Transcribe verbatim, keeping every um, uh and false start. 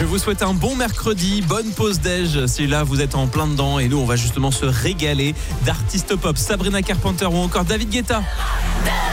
Je vous souhaite un bon mercredi, bonne pause déj si là vous êtes en plein dedans et nous on va justement se régaler d'artistes pop, Sabrina Carpenter ou encore David Guetta.